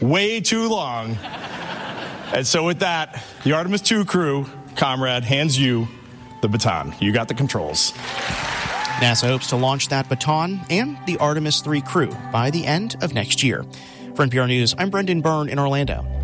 way too long. And so with that, the Artemis 2 crew, comrade, hands you the baton. You got the controls. NASA hopes to launch that baton and the Artemis 3 crew by the end of next year. For NPR News, I'm Brendan Byrne in Orlando.